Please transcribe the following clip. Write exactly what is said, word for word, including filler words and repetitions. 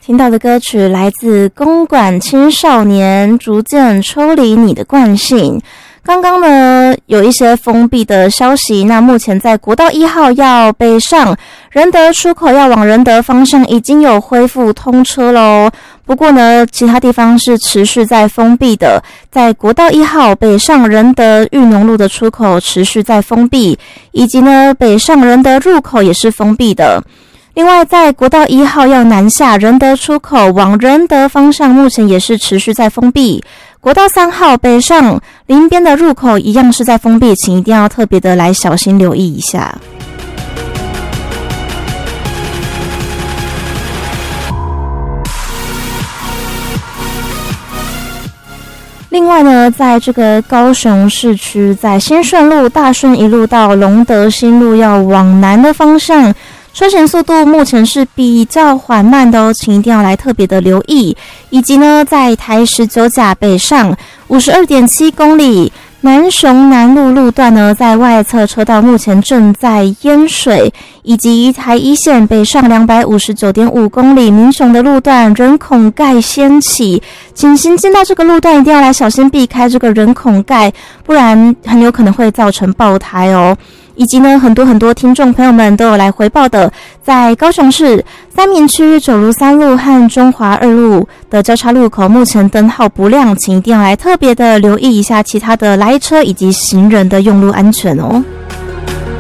听到的歌曲来自公馆青少年，逐渐抽离你的惯性。刚刚呢有一些封闭的消息，那目前在国道一号要北上仁德出口要往仁德方向已经有恢复通车咯，不过呢其他地方是持续在封闭的，在国道一号北上仁德裕农路的出口持续在封闭，以及呢北上仁德入口也是封闭的。另外在国道一号要南下仁德出口往仁德方向目前也是持续在封闭，国道三号北上林边的入口一样是在封闭，请一定要特别的来小心留意一下。另外呢在这个高雄市区，在新顺路大顺一路到龙德新路要往南的方向，车行速度目前是比较缓慢的哦，请一定要来特别的留意。以及呢在台十九甲北上 五十二点七公里南雄南路路段呢，在外侧车道目前正在淹水，以及台一线北上 两百五十九点五公里民雄的路段人孔盖掀起，请行进到这个路段一定要来小心避开这个人孔盖，不然很有可能会造成爆胎哦。以及呢很多很多听众朋友们都有来回报的，在高雄市三民区九如三路和中华二路的交叉路口目前灯号不亮，请一定要来特别的留意一下其他的来车以及行人的用路安全哦。